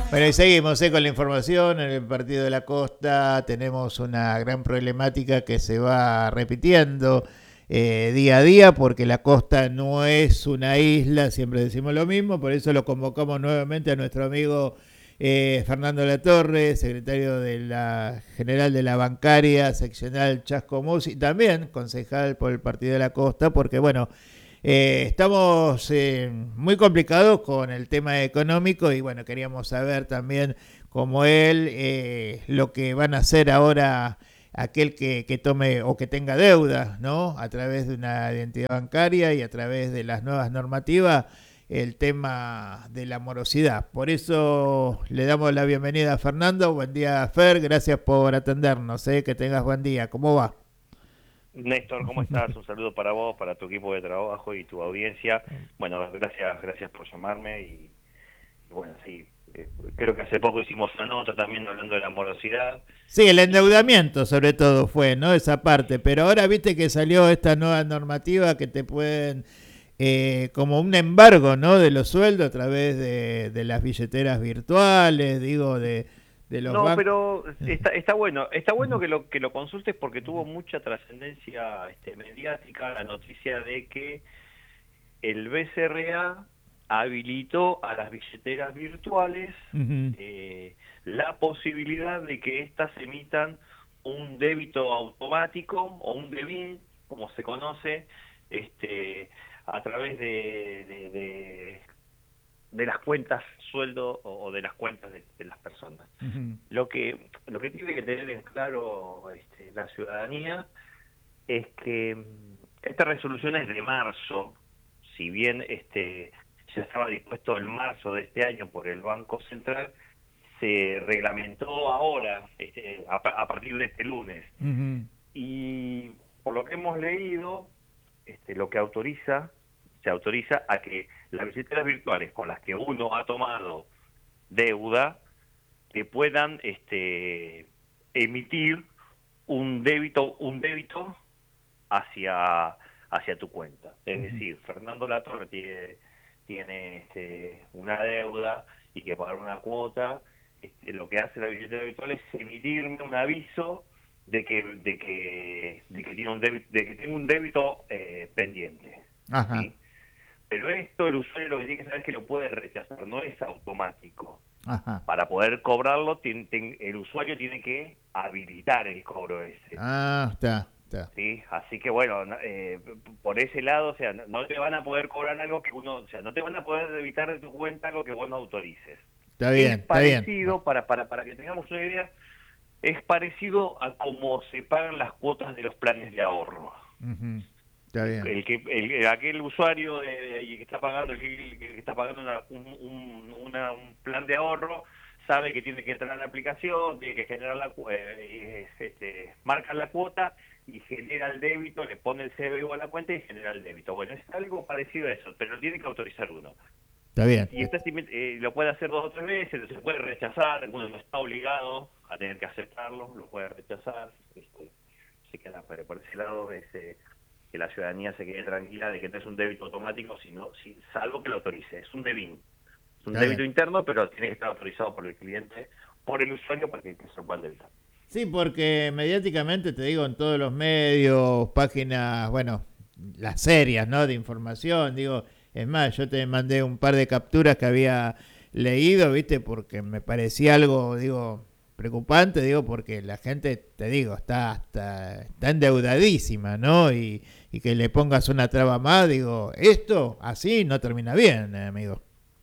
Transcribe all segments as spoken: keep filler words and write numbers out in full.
Bueno, y seguimos eh, con la información. En el partido de la costa tenemos una gran problemática que se va repitiendo eh, día a día, porque la costa no es una isla, siempre decimos lo mismo, por eso lo convocamos nuevamente a nuestro amigo eh, Fernando Latorre, secretario de la general de la bancaria seccional Chascomús y también concejal por el partido de la costa, porque bueno, eh, estamos eh, muy complicados con el tema económico y bueno, queríamos saber también como él eh, lo que van a hacer ahora aquel que, que tome o que tenga deuda, ¿no? A través de una identidad bancaria y a través de las nuevas normativas, el tema de la morosidad. Por eso le damos la bienvenida a Fernando. Buen día, Fer. Gracias por atendernos. ¿eh? Que tengas buen día. ¿Cómo va? Néstor, ¿cómo estás? Un saludo para vos, para tu equipo de trabajo y tu audiencia. Bueno, gracias, gracias por llamarme y, y bueno, sí, eh, creo que hace poco hicimos una nota también hablando de la morosidad Sí, el y endeudamiento sobre todo fue, ¿no? Esa parte. Pero ahora viste que salió esta nueva normativa que te pueden, eh, como un embargo, ¿no? De los sueldos a través de, de las billeteras virtuales, digo, de, de los no, bancos. pero está, está bueno, está bueno que lo que lo consultes porque tuvo mucha trascendencia este, mediática la noticia de que el B C R A habilitó a las billeteras virtuales Ujú. eh, la posibilidad de que éstas emitan un débito automático o un debit, como se conoce, este, a través de, de, de, de las cuentas sueldo o, o de las cuentas de, de las personas. Ujú. Lo que lo que tiene que tener en claro este, la ciudadanía es que mm, esta resolución es de marzo, si bien este ya estaba dispuesto en marzo de este año por el Banco Central, se reglamentó ahora, este, a, a partir de este lunes. Ujú. Y por lo que hemos leído, este, lo que autoriza, se autoriza a que las billeteras virtuales con las que uno ha tomado deuda, que puedan este, emitir un débito, un débito hacia, hacia tu cuenta. Es Ujú. decir, Fernando Latorre tiene, tiene este, una deuda y que pagar una cuota, este, lo que hace la billetera virtual es emitirme un aviso de que, de que, de que tiene un débito, de que tiene un débito eh, pendiente. Ajá, ¿Sí? Pero esto el usuario lo que tiene que saber es que lo puede rechazar, no es automático. ajá. Para poder cobrarlo, tiene- tiene- el usuario tiene que habilitar el cobro ese. Ah, está, está. Sí, así que bueno, no- eh, por ese lado, o sea, no, no te van a poder cobrar algo que uno, o sea, no te van a poder debitar de tu cuenta algo que vos no autorices. Está Es bien, está bien. Bueno. parecido, para, para, para que tengamos una idea, es parecido a cómo se pagan las cuotas de los planes de ahorro. Ujú. Está El, bien. el que el, aquel usuario de, de- que está pagando el que, el que está pagando una, un, un, una- un plan de ahorro sabe que tiene que entrar a la aplicación, tiene que generar la cu- eh, este, marca la cuota y genera el débito, le pone el C B U a la cuenta y genera el débito. Bueno, es algo parecido a eso, pero lo tiene que autorizar uno. Está Y, bien. y este eh, lo puede hacer dos o tres veces, se puede rechazar, uno no está obligado a tener que aceptarlo, lo puede rechazar, este, se queda, pero por ese lado ese que la ciudadanía se quede tranquila de que no es un débito automático, sino si, salvo que lo autorice. Es un debit, es un Está débito bien. interno, pero tiene que estar autorizado por el cliente, por el usuario, para que, que se lo puedan debitar. Sí, porque mediáticamente te digo en todos los medios, páginas, bueno, las serias, ¿no? De información, digo, es más, yo te mandé un par de capturas que había leído, ¿viste? Porque me parecía algo, digo, preocupante, digo, porque la gente, te digo, está hasta, está endeudadísima, ¿no? Y, y que le pongas una traba más, digo, esto así no termina bien, eh, amigo.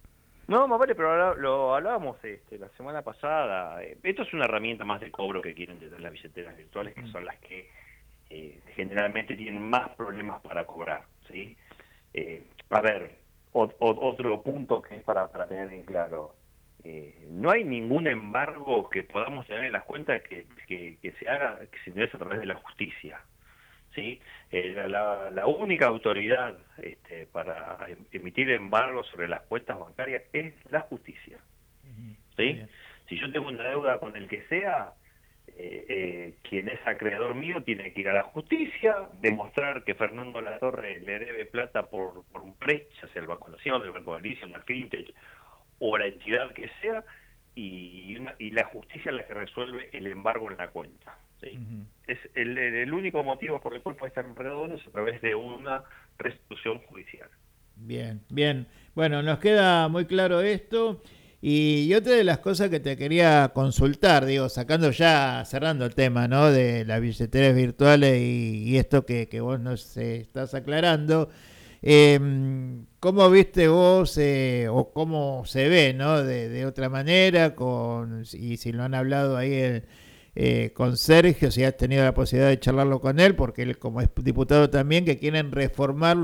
No, más vale, pero habla- lo hablábamos este, la semana pasada. Eh, Esto es una herramienta más de cobro que quieren tener las billeteras virtuales, que son las que eh, generalmente tienen más problemas para cobrar, ¿sí? Eh, a ver, o- o- otro punto que es para, para tener en claro. Eh, no hay ningún embargo que podamos tener en las cuentas que, que, que se haga, que se ingrese a través de la justicia. ¿Sí? Eh, la, la- la única autoridad este, para em- emitir embargo sobre las cuentas bancarias es la justicia. Está ¿Sí? bien. Si yo tengo una deuda con el que sea, eh, eh, quien es acreedor mío tiene que ir a la justicia, demostrar que Fernando Latorre le debe plata por, por un préstamo, ya sea el Banco Nación, el Banco Galicia, una fintech o la entidad que sea, y, una, y la justicia es la que resuelve el embargo en la cuenta. ¿Sí? Uh-huh. Es el, el único motivo por el cual puede estar embargado es a través de una restitución judicial. Bien, bien. Bueno, nos queda muy claro esto. Y, y otra de las cosas que te quería consultar, digo, sacando ya, cerrando el tema, ¿no? De las billeteras virtuales y, y esto que, que vos nos eh, estás aclarando. Eh, ¿Cómo viste vos eh, o cómo se ve, ¿no? De, de otra manera, con y si lo han hablado ahí el, eh, con Sergio, si has tenido la posibilidad de charlarlo con él, porque él como es diputado también, que quieren reformar